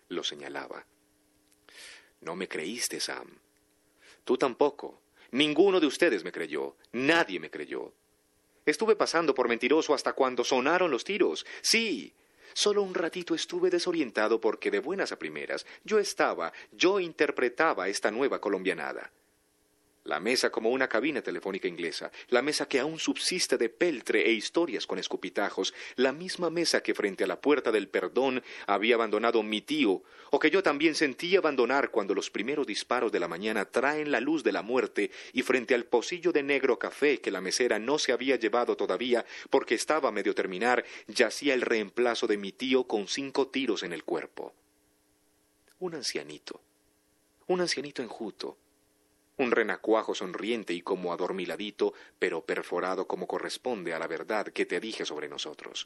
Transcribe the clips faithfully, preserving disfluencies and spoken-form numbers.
lo señalaba. No me creíste, Sam. Tú tampoco. Ninguno de ustedes me creyó. Nadie me creyó. Estuve pasando por mentiroso hasta cuando sonaron los tiros. Sí, solo un ratito estuve desorientado porque de buenas a primeras yo estaba, yo interpretaba esta nueva colombianada. La mesa como una cabina telefónica inglesa, la mesa que aún subsiste de peltre e historias con escupitajos, la misma mesa que frente a la puerta del perdón había abandonado mi tío, o que yo también sentí abandonar cuando los primeros disparos de la mañana traen la luz de la muerte y frente al pocillo de negro café que la mesera no se había llevado todavía porque estaba a medio terminar, yacía el reemplazo de mi tío con cinco tiros en el cuerpo. Un ancianito, un ancianito enjuto, un renacuajo sonriente y como adormiladito, pero perforado como corresponde a la verdad que te dije sobre nosotros.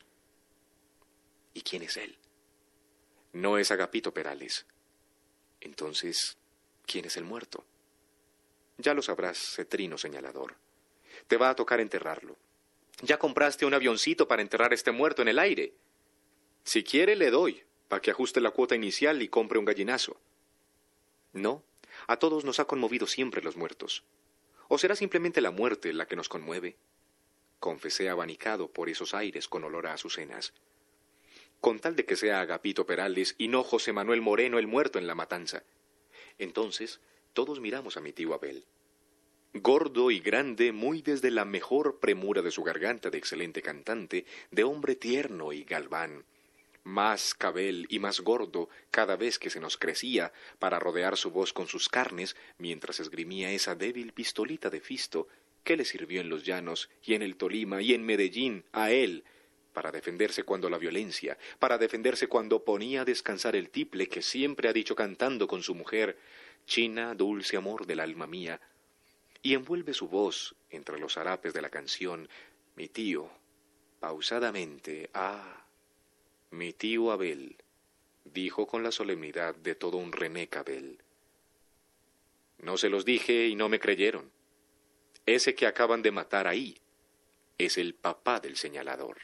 ¿Y quién es él? No es Agapito Perales. Entonces, ¿quién es el muerto? Ya lo sabrás, cetrino señalador. Te va a tocar enterrarlo. Ya compraste un avioncito para enterrar a este muerto en el aire. Si quiere, le doy, para que ajuste la cuota inicial y compre un gallinazo. No. A todos nos ha conmovido siempre los muertos. ¿O será simplemente la muerte la que nos conmueve? Confesé abanicado por esos aires con olor a azucenas. Con tal de que sea Agapito Perales y no José Manuel Moreno el muerto en la matanza. Entonces, todos miramos a mi tío Abel. Gordo y grande, muy desde la mejor premura de su garganta de excelente cantante, de hombre tierno y galván. Más cabel y más gordo cada vez que se nos crecía para rodear su voz con sus carnes mientras esgrimía esa débil pistolita de Fisto que le sirvió en los llanos y en el Tolima y en Medellín a él para defenderse cuando la violencia, para defenderse cuando ponía a descansar el tiple que siempre ha dicho cantando con su mujer, China, dulce amor del alma mía, y envuelve su voz entre los harapes de la canción, mi tío, pausadamente, ah... Mi tío Abel, dijo con la solemnidad de todo un René Cabel. No se los dije y no me creyeron. Ese que acaban de matar ahí es el papá del señalador.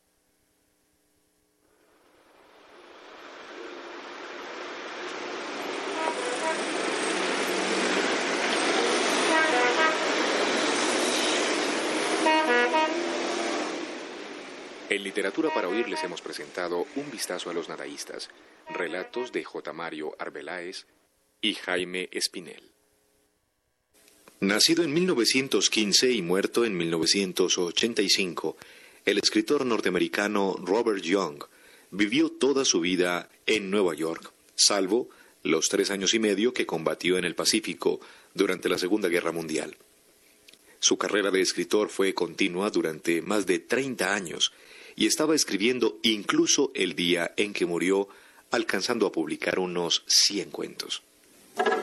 En Literatura para Oír les hemos presentado Un vistazo a los nadaístas, relatos de J. Mario Arbeláez y Jaime Espinel. Nacido en mil novecientos quince y muerto en mil novecientos ochenta y cinco, el escritor norteamericano Robert Young vivió toda su vida en Nueva York, salvo los tres años y medio que combatió en el Pacífico durante la Segunda Guerra Mundial. Su carrera de escritor fue continua durante más de treinta años, y estaba escribiendo incluso el día en que murió, alcanzando a publicar unos cien cuentos.